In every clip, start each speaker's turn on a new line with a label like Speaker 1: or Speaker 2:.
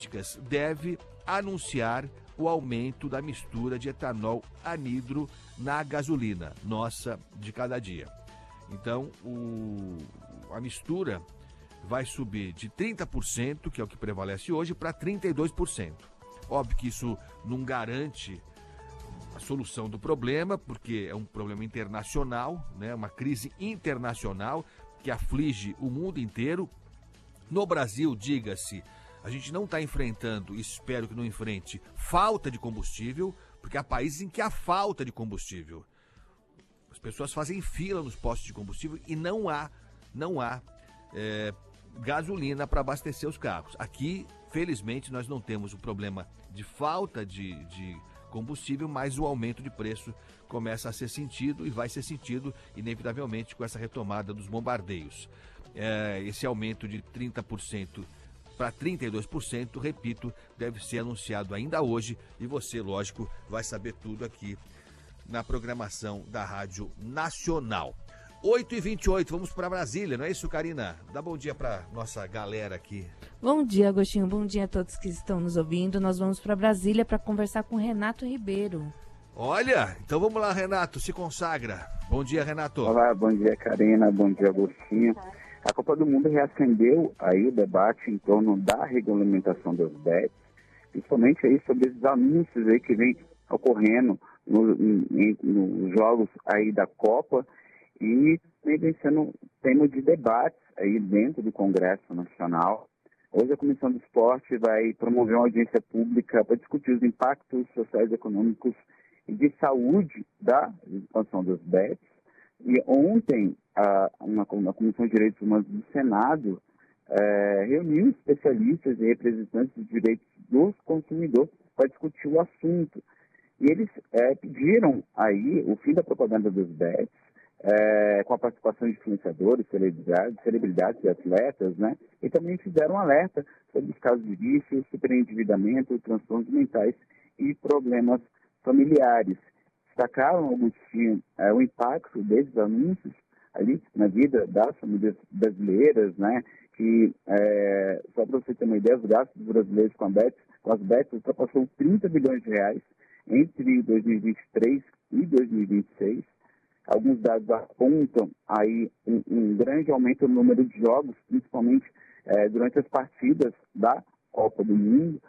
Speaker 1: deve anunciar o aumento da mistura de etanol anidro na gasolina nossa de cada dia. Então, a mistura vai subir de 30%, que é o que prevalece hoje, para 32%. Óbvio que isso não garante a solução do problema, porque é um problema internacional, né? Uma crise internacional que aflige o mundo inteiro. No Brasil, diga-se, a gente não está enfrentando, espero que não enfrente, falta de combustível, porque há países em que há falta de combustível. As pessoas fazem fila nos postos de combustível e não há gasolina para abastecer os carros. Aqui, felizmente, nós não temos o problema de falta de combustível, mas o aumento de preço começa a ser sentido e vai ser sentido, inevitavelmente, com essa retomada dos bombardeios. Esse aumento de 30% para 32%, repito, deve ser anunciado ainda hoje e você, lógico, vai saber tudo aqui na programação da Rádio Nacional. 8h28, vamos para Brasília, não é isso, Karina? Dá bom dia para nossa galera aqui.
Speaker 2: Bom dia, Agostinho, bom dia a todos que estão nos ouvindo. Nós vamos para Brasília para conversar com Renato Ribeiro.
Speaker 1: Olha, então vamos lá, Renato, se consagra. Bom dia, Renato.
Speaker 3: Olá, bom dia, Karina, bom dia, Agostinho. A Copa do Mundo reacendeu aí o debate em torno da regulamentação das bets, principalmente aí sobre esses anúncios aí que vem ocorrendo nos jogos aí da Copa e vem sendo tema de debates aí dentro do Congresso Nacional. Hoje a Comissão do Esporte vai promover uma audiência pública para discutir os impactos sociais, econômicos e de saúde da expansão das bets. E ontem, uma Comissão de Direitos Humanos do Senado reuniu especialistas e representantes dos direitos dos consumidores para discutir o assunto. E eles pediram aí o fim da propaganda dos bets, com a participação de influenciadores, celebridades e atletas, né? E também fizeram um alerta sobre os casos de vício, superendividamento, transtornos mentais e problemas familiares. Destacaram, Agostinho, o impacto desses anúncios ali na vida das famílias brasileiras, né? Que, só para você ter uma ideia, os gastos brasileiros com as bets ultrapassou 30 bilhões de reais entre 2023 e 2026. Alguns dados apontam aí um grande aumento no número de jogos, principalmente durante as partidas da Copa do Mundo.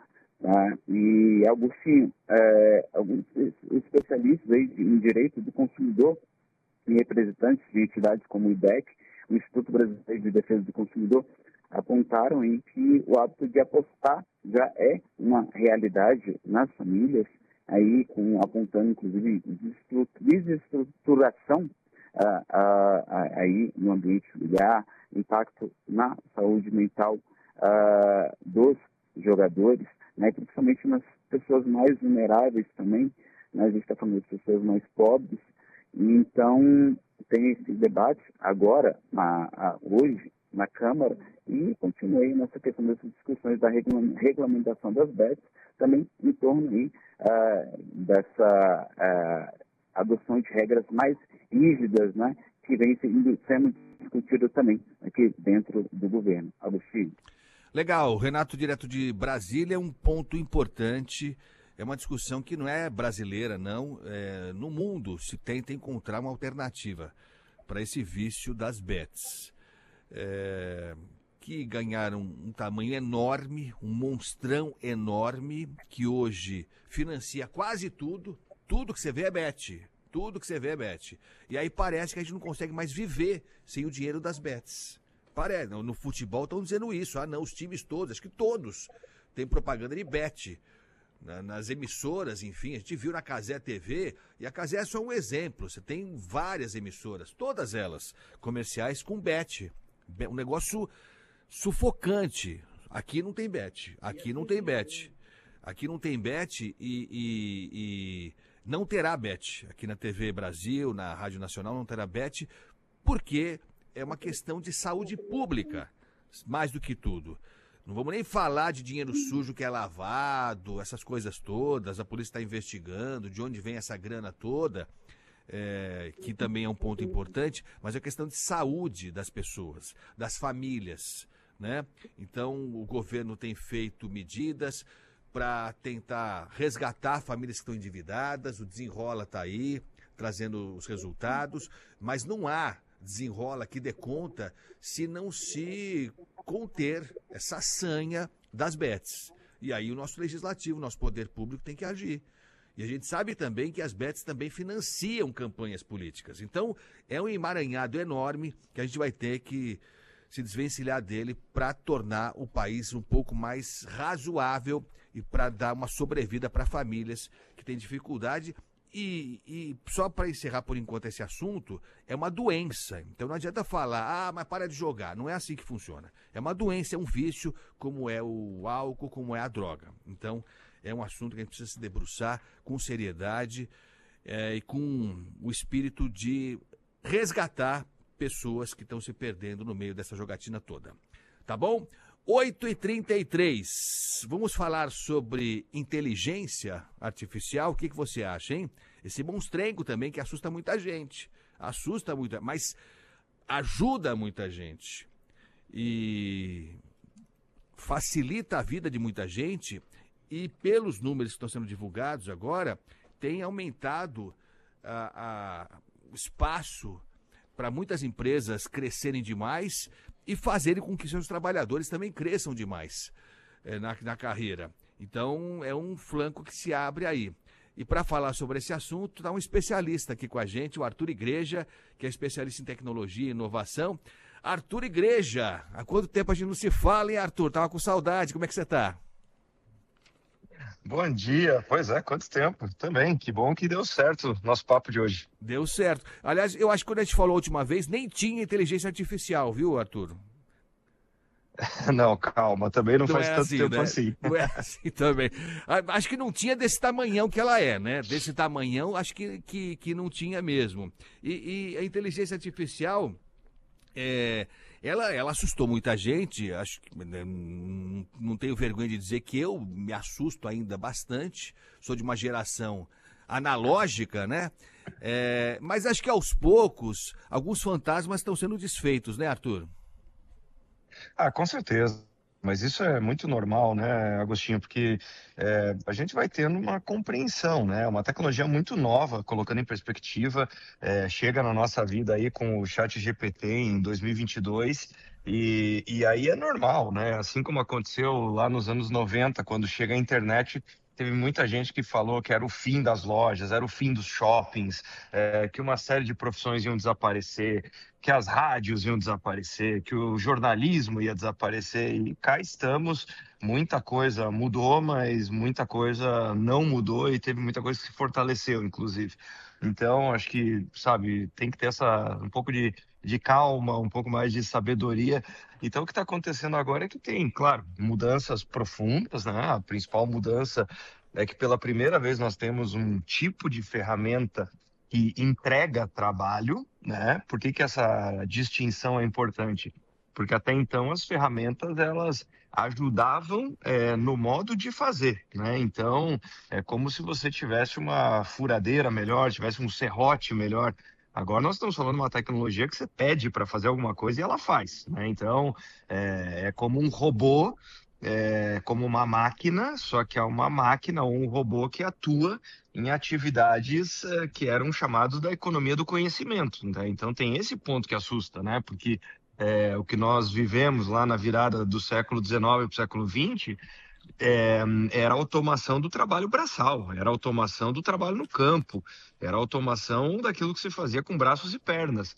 Speaker 3: E, Agostinho, alguns especialistas aí em direito do consumidor e representantes de entidades como o IDEC, o Instituto Brasileiro de Defesa do Consumidor, apontaram em que o hábito de apostar já é uma realidade nas famílias, aí apontando inclusive desestruturação aí no ambiente familiar, impacto na saúde mental dos jogadores, né, principalmente nas pessoas mais vulneráveis também, né, a gente está falando de pessoas mais pobres. Então tem esse debate agora, hoje, na Câmara, e continuei nessa questão dessas discussões da regulamentação das bets, também em torno aí, dessa adoção de regras mais rígidas, né, que vem sendo discutida também aqui dentro do governo. Agostinho.
Speaker 1: Legal, Renato, direto de Brasília, é um ponto importante, é uma discussão que não é brasileira, não. No mundo se tenta encontrar uma alternativa para esse vício das bets, que ganharam um tamanho enorme, um monstrão enorme, que hoje financia quase tudo que você vê é bet, tudo que você vê é bet. E aí parece que a gente não consegue mais viver sem o dinheiro das bets. Parece, no futebol estão dizendo isso, não, os times todos, acho que todos têm propaganda de bet. Nas emissoras, enfim, a gente viu na Cazé TV, e a Cazé é só um exemplo, você tem várias emissoras, todas elas comerciais com bet, um negócio sufocante. Aqui não tem bet, aqui não tem bet, aqui não tem bet e não terá bet, aqui na TV Brasil, na Rádio Nacional não terá bet, porque é uma questão de saúde pública, mais do que tudo. Não vamos nem falar de dinheiro sujo que é lavado, essas coisas todas, a polícia está investigando, de onde vem essa grana toda, que também é um ponto importante, mas é a questão de saúde das pessoas, das famílias, né? Então, o governo tem feito medidas para tentar resgatar famílias que estão endividadas, o Desenrola está aí, trazendo os resultados, mas não há desenrola que dê conta se não se conter essa sanha das bets. E aí o nosso legislativo, o nosso poder público tem que agir. E a gente sabe também que as bets também financiam campanhas políticas. Então, é um emaranhado enorme que a gente vai ter que se desvencilhar dele para tornar o país um pouco mais razoável e para dar uma sobrevida para famílias que têm dificuldade. E só para encerrar por enquanto esse assunto, é uma doença. Então não adianta falar, mas para de jogar. Não é assim que funciona. É uma doença, é um vício, como é o álcool, como é a droga. Então é um assunto que a gente precisa se debruçar com seriedade e com o espírito de resgatar pessoas que estão se perdendo no meio dessa jogatina toda. Tá bom? 8h33. Vamos falar sobre inteligência artificial. O que você acha, hein? Esse monstrengo também que assusta muita gente. Assusta muita, mas ajuda muita gente. E facilita a vida de muita gente. E pelos números que estão sendo divulgados agora, tem aumentado o espaço para muitas empresas crescerem demais e fazerem com que seus trabalhadores também cresçam demais na carreira. Então, é um flanco que se abre aí. E para falar sobre esse assunto, está um especialista aqui com a gente, o Arthur Igreja, que é especialista em tecnologia e inovação. Arthur Igreja, há quanto tempo a gente não se fala, hein, Arthur? Tava com saudade, como é que você está?
Speaker 4: Bom dia, pois é, quanto tempo também, que bom que deu certo o nosso papo de hoje.
Speaker 1: Deu certo. Aliás, eu acho que quando a gente falou a última vez, nem tinha inteligência artificial, viu, Arthur?
Speaker 4: Não, calma, também não faz tanto
Speaker 1: assim,
Speaker 4: tempo
Speaker 1: né?
Speaker 4: assim.
Speaker 1: Não é assim também. Acho que não tinha desse tamanhão que ela é, né? Desse tamanhão, acho que não tinha mesmo. E a inteligência artificial, ela assustou muita gente, acho que não tenho vergonha de dizer que eu me assusto ainda bastante, sou de uma geração analógica, né? Mas acho que aos poucos, alguns fantasmas estão sendo desfeitos, né, Arthur?
Speaker 4: Com certeza. Mas isso é muito normal, né, Agostinho? Porque a gente vai tendo uma compreensão, né? Uma tecnologia muito nova, colocando em perspectiva, chega na nossa vida aí com o ChatGPT em 2022 e aí é normal, né? Assim como aconteceu lá nos anos 90, quando chega a internet, teve muita gente que falou que era o fim das lojas, era o fim dos shoppings, que uma série de profissões iam desaparecer, que as rádios iam desaparecer, que o jornalismo ia desaparecer. E cá estamos, muita coisa mudou, mas muita coisa não mudou e teve muita coisa que se fortaleceu, inclusive. Então, acho que, sabe, tem que ter um pouco de calma, um pouco mais de sabedoria. Então, o que está acontecendo agora é que tem, claro, mudanças profundas, né? A principal mudança é que pela primeira vez nós temos um tipo de ferramenta que entrega trabalho, né? Por que essa distinção é importante? Porque até então as ferramentas, elas ajudavam no modo de fazer, né? Então, é como se você tivesse uma furadeira melhor, tivesse um serrote melhor. Agora nós estamos falando de uma tecnologia que você pede para fazer alguma coisa e ela faz, né? Então, é como um robô, como uma máquina, só que é uma máquina ou um robô que atua em atividades que eram chamados da economia do conhecimento, né? Então tem esse ponto que assusta, né? Porque o que nós vivemos lá na virada do século XIX para o século XX era a automação do trabalho braçal, era a automação do trabalho no campo, era a automação daquilo que se fazia com braços e pernas.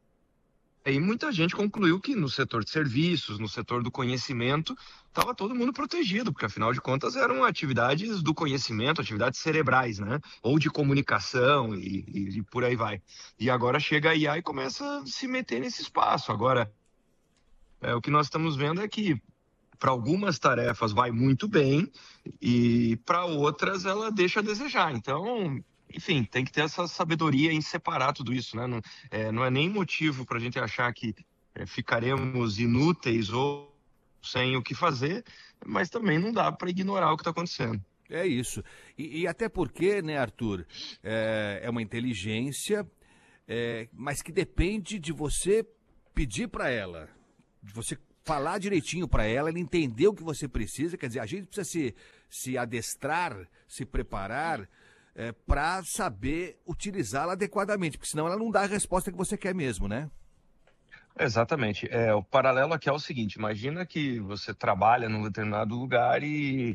Speaker 4: E muita gente concluiu que no setor de serviços, no setor do conhecimento, estava todo mundo protegido, porque afinal de contas eram atividades do conhecimento, atividades cerebrais, né? Ou de comunicação e por aí vai. E agora chega a IA e começa a se meter nesse espaço. Agora, o que nós estamos vendo é que para algumas tarefas vai muito bem e para outras ela deixa a desejar. Então, enfim, tem que ter essa sabedoria em separar tudo isso, né? Não é nem motivo para a gente achar que ficaremos inúteis ou sem o que fazer, mas também não dá para ignorar o que está acontecendo.
Speaker 1: É isso. E até porque, né, Arthur, é uma inteligência, mas que depende de você pedir para ela, de você falar direitinho para ela, ela entender o que você precisa. Quer dizer, a gente precisa se adestrar, se preparar para saber utilizá-la adequadamente, porque senão ela não dá a resposta que você quer mesmo, né?
Speaker 4: Exatamente. O paralelo aqui é o seguinte: imagina que você trabalha num determinado lugar e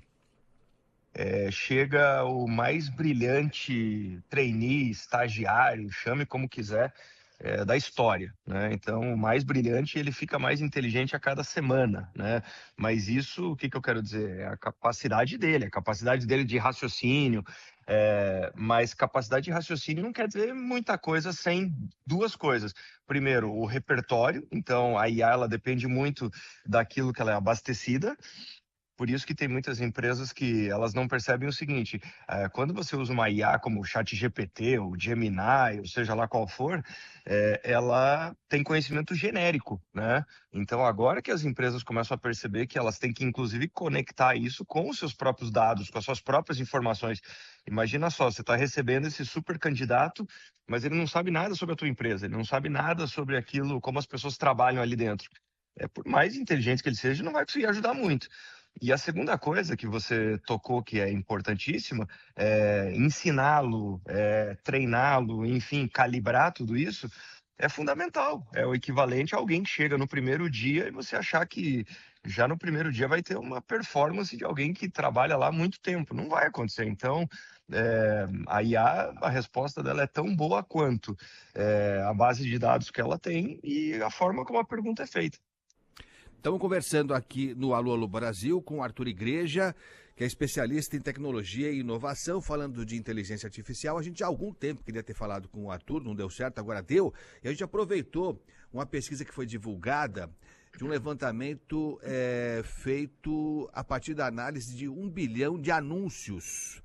Speaker 4: chega o mais brilhante trainee, estagiário, chame como quiser, da história, né? Então, o mais brilhante, ele fica mais inteligente a cada semana, né? Mas isso, o que eu quero dizer? É a capacidade dele de raciocínio. Mas capacidade de raciocínio não quer dizer muita coisa sem duas coisas. Primeiro, o repertório. Então, a IA, ela depende muito daquilo que ela é abastecida. Por isso que tem muitas empresas que elas não percebem o seguinte: quando você usa uma IA como o ChatGPT, ou Gemini, ou seja lá qual for, ela tem conhecimento genérico, né? Então, agora que as empresas começam a perceber que elas têm que, inclusive, conectar isso com os seus próprios dados, com as suas próprias informações. Imagina só, você está recebendo esse super candidato, mas ele não sabe nada sobre a tua empresa, ele não sabe nada sobre aquilo, como as pessoas trabalham ali dentro. Por mais inteligente que ele seja, não vai conseguir ajudar muito. E a segunda coisa que você tocou, que é importantíssima, é ensiná-lo, treiná-lo, enfim, calibrar tudo isso, é fundamental. É o equivalente a alguém que chega no primeiro dia e você achar que já no primeiro dia vai ter uma performance de alguém que trabalha lá há muito tempo. Não vai acontecer. Então, a IA, a resposta dela é tão boa quanto a base de dados que ela tem e a forma como a pergunta é feita.
Speaker 1: Estamos conversando aqui no Alô Alô Brasil com o Arthur Igreja, que é especialista em tecnologia e inovação, falando de inteligência artificial. A gente há algum tempo queria ter falado com o Arthur, não deu certo, agora deu. E a gente aproveitou uma pesquisa que foi divulgada de um levantamento feito a partir da análise de 1 bilhão de anúncios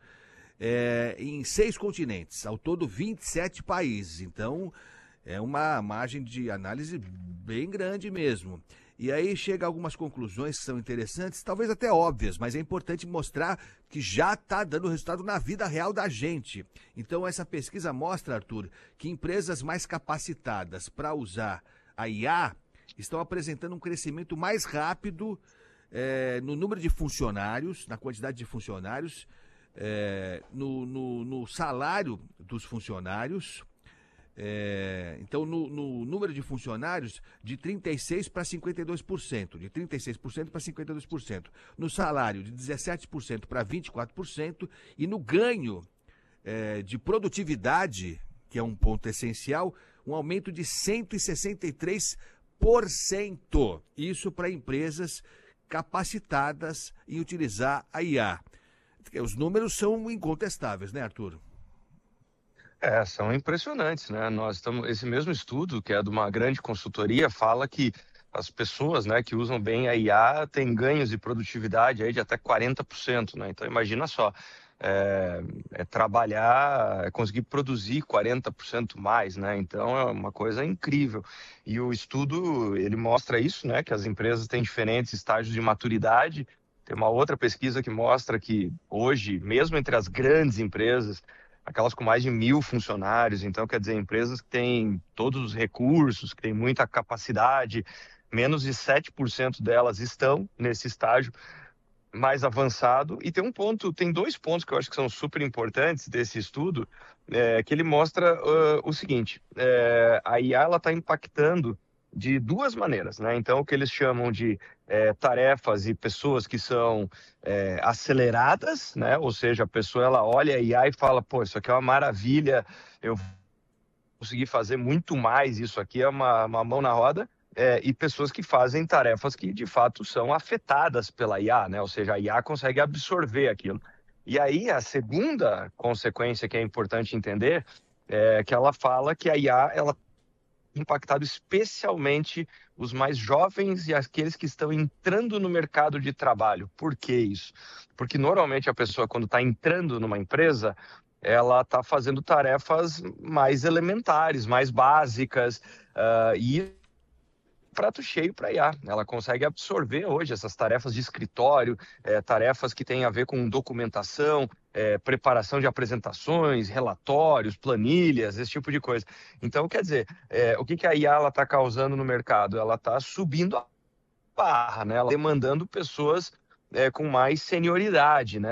Speaker 1: em 6 continentes, ao todo 27 países. Então, é uma margem de análise bem grande mesmo. E aí chega a algumas conclusões que são interessantes, talvez até óbvias, mas é importante mostrar que já está dando resultado na vida real da gente. Então essa pesquisa mostra, Arthur, que empresas mais capacitadas para usar a IA estão apresentando um crescimento mais rápido no número de funcionários, na quantidade de funcionários, no salário dos funcionários. Então, no número de funcionários, de 36% para 52%, de 36% para 52%, no salário, de 17% para 24%, e no ganho de produtividade, que é um ponto essencial, um aumento de 163%. Isso para empresas capacitadas em utilizar a IA. Os números são incontestáveis, né, Arthur?
Speaker 4: São impressionantes, né? Esse mesmo estudo, que é de uma grande consultoria, fala que as pessoas, né, que usam bem a IA têm ganhos de produtividade aí de até 40%, né? Então imagina só, trabalhar, conseguir produzir 40% mais, né? Então é uma coisa incrível. E o estudo, ele mostra isso, né, que as empresas têm diferentes estágios de maturidade. Tem uma outra pesquisa que mostra que hoje, mesmo entre as grandes empresas, aquelas com mais de 1.000 funcionários, então quer dizer, empresas que têm todos os recursos, que têm muita capacidade, menos de 7% delas estão nesse estágio mais avançado. E tem 2 pontos que eu acho que são super importantes desse estudo, que ele mostra o seguinte: a IA está impactando de 2 maneiras, né? Então, o que eles chamam de tarefas e pessoas que são aceleradas, né? Ou seja, a pessoa ela olha a IA e fala, pô, isso aqui é uma maravilha, eu consegui fazer muito mais, isso aqui é uma mão na roda. E pessoas que fazem tarefas que de fato são afetadas pela IA, né? Ou seja, a IA consegue absorver aquilo. E aí a segunda consequência que é importante entender é que ela fala que a IA ela impactado especialmente os mais jovens e aqueles que estão entrando no mercado de trabalho. Por que isso? Porque normalmente a pessoa, quando está entrando numa empresa, ela está fazendo tarefas mais elementares, mais básicas, e prato cheio para a IA. Ela consegue absorver hoje essas tarefas de escritório, tarefas que têm a ver com documentação, preparação de apresentações, relatórios, planilhas, esse tipo de coisa. Então, quer dizer, o que a IA está causando no mercado? Ela está subindo barra, né? Ela demandando pessoas com mais senioridade, né?